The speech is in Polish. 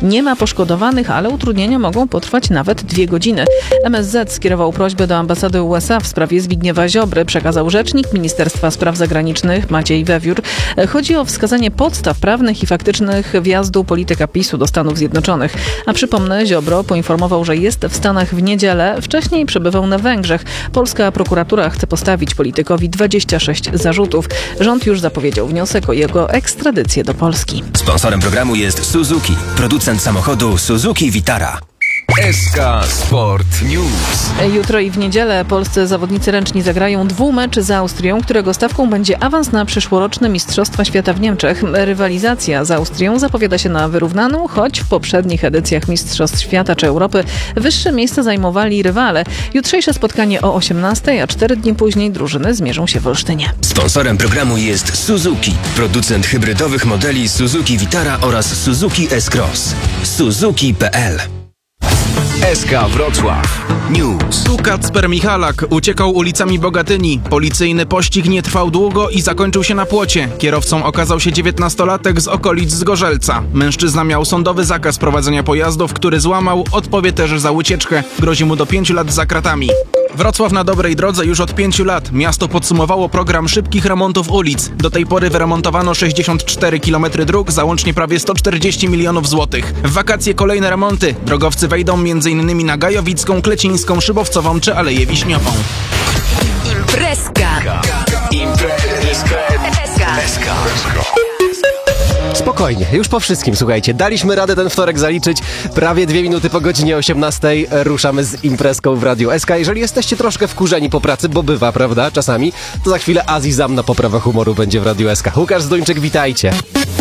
Nie ma poszkodowanych, ale utrudnienia mogą potrwać nawet 2 godziny. MSZ skierował prośbę do ambasady USA w sprawie Zbigniewa Ziobry, przekazał rzecznik Ministerstwa Spraw Zagranicznych Maciej Wewiór. Chodzi o wskazanie podstaw prawnych i faktycznych wjazdu polityka PiS-u do Stanów Zjednoczonych. A przypomnę, Ziobro poinformował, że jest w Stanach w niedzielę, wcześniej przebywał na Węgrzech. Polska prokuratura chce postawić politykowi 26 zarzutów. Rząd już zapowiedział wniosek o jego ekstradycję do Polski. Sponsorem programu jest Suzuki, producent samochodu Suzuki Vitara. SK Sport News. Jutro i w niedzielę polscy zawodnicy ręczni zagrają dwumecz z Austrią, którego stawką będzie awans na przyszłoroczne Mistrzostwa Świata w Niemczech. Rywalizacja z Austrią zapowiada się na wyrównaną, choć w poprzednich edycjach Mistrzostw Świata czy Europy wyższe miejsca zajmowali rywale. Jutrzejsze spotkanie o 18:00, a 4 dni później drużyny zmierzą się w Olsztynie. Sponsorem programu jest Suzuki, producent hybrydowych modeli Suzuki Vitara oraz Suzuki S-Cross. Suzuki.pl. SK Wrocław News. Tu Kacper Michalak uciekał ulicami Bogatyni. Policyjny pościg nie trwał długo i zakończył się na płocie. Kierowcą okazał się 19-latek z okolic Zgorzelca. Mężczyzna miał sądowy zakaz prowadzenia pojazdów, który złamał, odpowie też za ucieczkę. Grozi mu do 5 lat za kratami. Wrocław na dobrej drodze już od 5 lat. Miasto podsumowało program szybkich remontów ulic. Do tej pory wyremontowano 64 km dróg za łącznie prawie 140 milionów złotych. W wakacje kolejne remonty. Drogowcy wejdą m.in. na Gajowicką, Klecińską, Szybowcową czy Aleję Wiśniową. Imprezka. Spokojnie, już po wszystkim, słuchajcie, daliśmy radę ten wtorek zaliczyć. Prawie 2 minuty po godzinie 18:00 ruszamy z imprezką w Radiu SK. Jeżeli jesteście troszkę wkurzeni po pracy, bo bywa, prawda, czasami, to za chwilę Azizam na poprawę humoru będzie w Radiu SK. Łukasz Zduńczyk, witajcie.